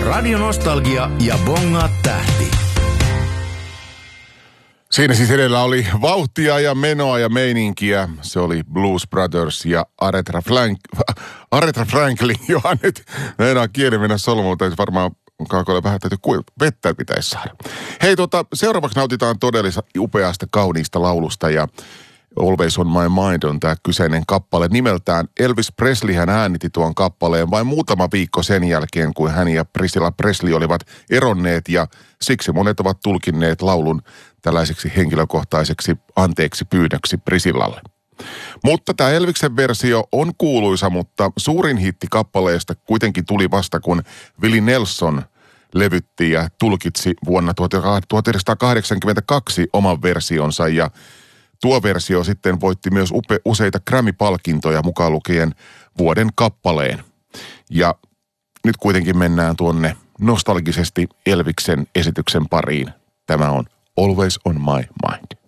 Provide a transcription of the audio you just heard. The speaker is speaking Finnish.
Radio Nostalgia ja Bonga tähti. Siinä siis edellä oli vauhtia ja menoa ja meininkiä. Se oli Blues Brothers ja Aretha Franklin, johan nyt meidän kieli mennä solmuun. Täytyy varmaan kaakoille vähän vettä pitäisi saada. Hei, seuraavaksi nautitaan todellista upeasta, kauniista laulusta ja Always on my mind on tämä kyseinen kappale. Nimeltään Elvis Presley hän äänitti tuon kappaleen vain muutama viikko sen jälkeen, kun hän ja Priscilla Presley olivat eronneet ja siksi monet ovat tulkinneet laulun tällaiseksi henkilökohtaiseksi anteeksi pyynnöksi Priscillalle. Mutta tämä Elviksen versio on kuuluisa, mutta suurin hitti kappaleesta kuitenkin tuli vasta, kun Willie Nelson levytti ja tulkitsi vuonna 1982 oman versionsa ja tuo versio sitten voitti myös useita Grammy-palkintoja mukaan lukien vuoden kappaleen. Ja nyt kuitenkin mennään tuonne nostalgisesti Elviksen esityksen pariin. Tämä on Always on my mind.